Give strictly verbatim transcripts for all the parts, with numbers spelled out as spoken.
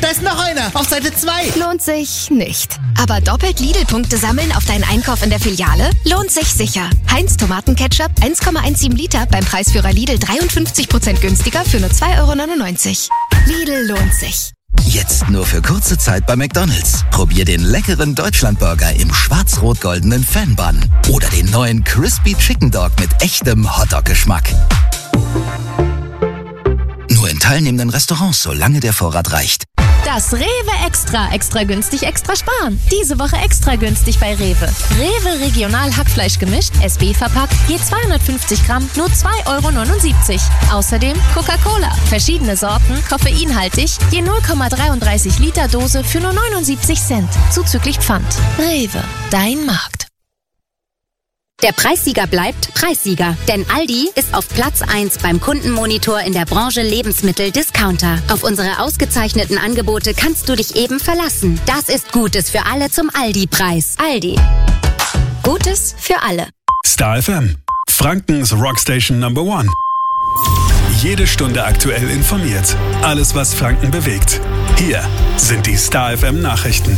Da ist noch einer, auf Seite zwei. Lohnt sich nicht. Aber doppelt Lidl-Punkte sammeln auf deinen Einkauf in der Filiale? Lohnt sich sicher. Heinz Tomatenketchup eins Komma siebzehn Liter beim Preisführer Lidl dreiundfünfzig Prozent günstiger für nur zwei Euro neunundneunzig. Lidl lohnt sich. Jetzt nur für kurze Zeit bei McDonald's. Probier den leckeren Deutschlandburger im schwarz-rot-goldenen Fan-Bun. Oder den neuen Crispy Chicken Dog mit echtem Hotdog-Geschmack. Nur in teilnehmenden Restaurants, solange der Vorrat reicht. Das Rewe Extra. Extra günstig, extra sparen. Diese Woche extra günstig bei Rewe. Rewe Regional Hackfleisch gemischt, S B verpackt, je zweihundertfünfzig Gramm, nur zwei Euro neunundsiebzig. Außerdem Coca-Cola. Verschiedene Sorten, koffeinhaltig, je null Komma dreiunddreißig Liter Dose für nur neunundsiebzig Cent. Zuzüglich Pfand. Rewe, dein Markt. Der Preissieger bleibt Preissieger, denn Aldi ist auf Platz eins beim Kundenmonitor in der Branche Lebensmittel-Discounter. Auf unsere ausgezeichneten Angebote kannst du dich eben verlassen. Das ist Gutes für alle zum Aldi-Preis. Aldi. Gutes für alle. Star F M, Frankens Rockstation Number One. Jede Stunde aktuell informiert. Alles, was Franken bewegt. Hier sind die Star F M Nachrichten.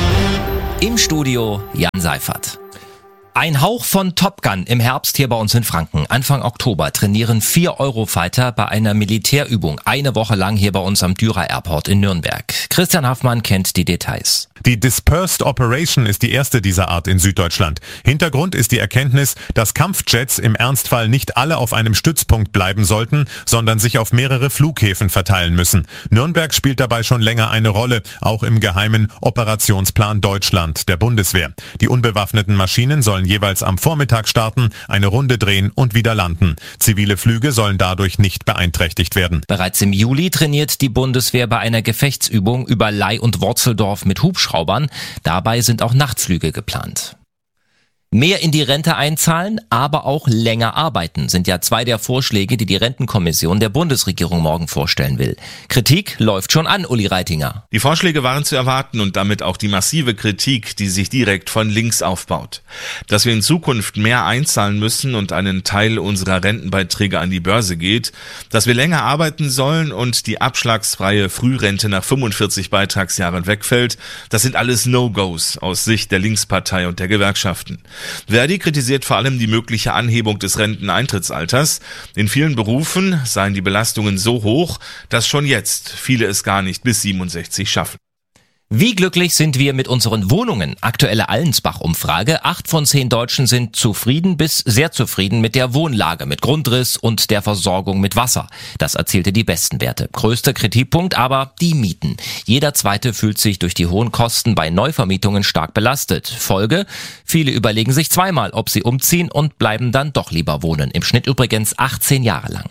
Im Studio Jan Seifert. Ein Hauch von Top Gun im Herbst hier bei uns in Franken. Anfang Oktober trainieren vier Eurofighter bei einer Militärübung. Eine Woche lang hier bei uns am Dürer Airport in Nürnberg. Christian Haffmann kennt die Details. Die Dispersed Operation ist die erste dieser Art in Süddeutschland. Hintergrund ist die Erkenntnis, dass Kampfjets im Ernstfall nicht alle auf einem Stützpunkt bleiben sollten, sondern sich auf mehrere Flughäfen verteilen müssen. Nürnberg spielt dabei schon länger eine Rolle, auch im geheimen Operationsplan Deutschland der Bundeswehr. Die unbewaffneten Maschinen sollen jeweils am Vormittag starten, eine Runde drehen und wieder landen. Zivile Flüge sollen dadurch nicht beeinträchtigt werden. Bereits im Juli trainiert die Bundeswehr bei einer Gefechtsübung über Ley und Worzeldorf mit Hubschraubern. Dabei sind auch Nachtflüge geplant. Mehr in die Rente einzahlen, aber auch länger arbeiten, sind ja zwei der Vorschläge, die die Rentenkommission der Bundesregierung morgen vorstellen will. Kritik läuft schon an, Uli Reitinger. Die Vorschläge waren zu erwarten und damit auch die massive Kritik, die sich direkt von links aufbaut. Dass wir in Zukunft mehr einzahlen müssen und einen Teil unserer Rentenbeiträge an die Börse geht, dass wir länger arbeiten sollen und die abschlagsfreie Frührente nach fünfundvierzig Beitragsjahren wegfällt, das sind alles No-Gos aus Sicht der Linkspartei und der Gewerkschaften. Verdi kritisiert vor allem die mögliche Anhebung des Renteneintrittsalters. In vielen Berufen seien die Belastungen so hoch, dass schon jetzt viele es gar nicht bis siebenundsechzig schaffen. Wie glücklich sind wir mit unseren Wohnungen? Aktuelle Allensbach-Umfrage. Acht von zehn Deutschen sind zufrieden bis sehr zufrieden mit der Wohnlage, mit Grundriss und der Versorgung mit Wasser. Das erzielte die besten Werte. Größter Kritikpunkt aber die Mieten. Jeder Zweite fühlt sich durch die hohen Kosten bei Neuvermietungen stark belastet. Folge? Viele überlegen sich zweimal, ob sie umziehen und bleiben dann doch lieber wohnen. Im Schnitt übrigens achtzehn Jahre lang.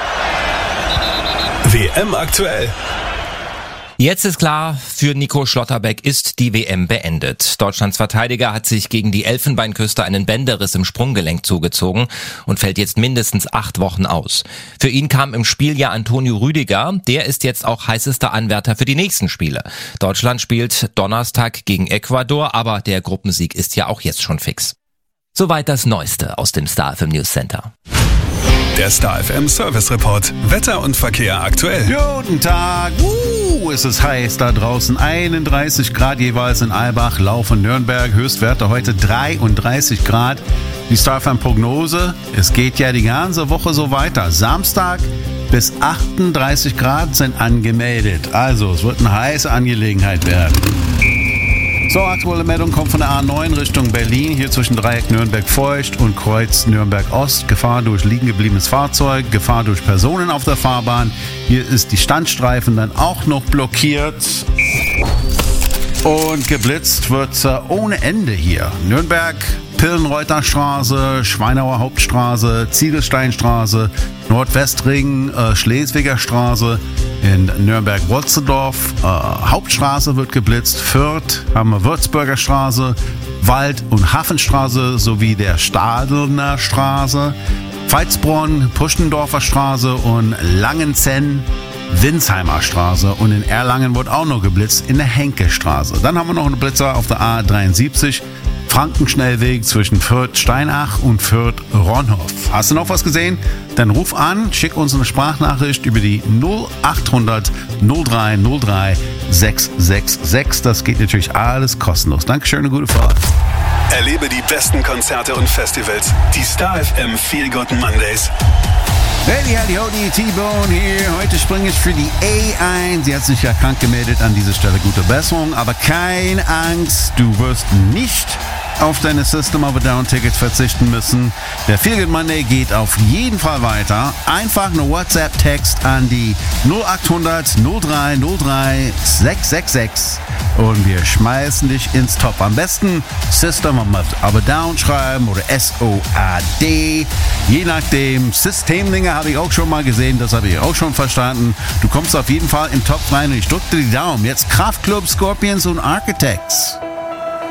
W M aktuell. Jetzt ist klar, für Nico Schlotterbeck ist die W M beendet. Deutschlands Verteidiger hat sich gegen die Elfenbeinküste einen Bänderriss im Sprunggelenk zugezogen und fällt jetzt mindestens acht Wochen aus. Für ihn kam im Spiel ja Antonio Rüdiger, der ist jetzt auch heißester Anwärter für die nächsten Spiele. Deutschland spielt Donnerstag gegen Ecuador, aber der Gruppensieg ist ja auch jetzt schon fix. Soweit das Neueste aus dem Star F M News Center. Der Star F M Service Report. Wetter und Verkehr aktuell. Guten Tag. Uh, es ist heiß da draußen. einunddreißig Grad jeweils in Albach, Lauf und Nürnberg. Höchstwerte heute dreiunddreißig Grad. Die Star F M Prognose. Es geht ja die ganze Woche so weiter. Samstag bis achtunddreißig Grad sind angemeldet. Also es wird eine heiße Angelegenheit werden. So, aktuelle Meldung kommt von der A neun Richtung Berlin, hier zwischen Dreieck Nürnberg-Feucht und Kreuz Nürnberg-Ost. Gefahr durch liegen gebliebenes Fahrzeug, Gefahr durch Personen auf der Fahrbahn. Hier ist die Standstreifen dann auch noch blockiert. Und geblitzt wird äh, ohne Ende hier. Nürnberg, Pillenreuterstraße, Schweinauer Hauptstraße, Ziegelsteinstraße, Nordwestring, äh, Schleswiger Straße, in Nürnberg-Wotzendorf, äh, Hauptstraße wird geblitzt, Fürth haben wir Würzburger Straße, Wald- und Hafenstraße sowie der Stadelner Straße, Veitsbronn, Puschendorfer Straße und Langenzenn, Winsheimer Straße, und in Erlangen wird auch noch geblitzt in der Henke-Straße. Dann haben wir noch einen Blitzer auf der A dreiundsiebzig, Frankenschnellweg zwischen Fürth-Steinach und Fürth-Ronhof. Hast du noch was gesehen? Dann ruf an, schick uns eine Sprachnachricht über die null achthundert null drei null drei sechs sechs sechs. Das geht natürlich alles kostenlos. Dankeschön, eine gute Fahrt. Erlebe die besten Konzerte und Festivals. Die Star F M Feel Good Mondays. Hey, howdy, howdy, T-Bone hier. Heute springe ich für die A ein. Sie hat sich ja krank gemeldet, an dieser Stelle gute Besserung. Aber keine Angst, du wirst nicht auf deine System of a Down Tickets verzichten müssen. Der Feel Good Monday geht auf jeden Fall weiter. Einfach eine WhatsApp-Text an die null acht hundert null drei null drei sechs sechs sechs und wir schmeißen dich ins Top. Am besten System of a Down schreiben oder S O A D. Je nachdem. Systemdinger habe ich auch schon mal gesehen, das habe ich auch schon verstanden. Du kommst auf jeden Fall im Top rein und ich drücke dir die Daumen. Jetzt Kraftklub, Scorpions und Architects.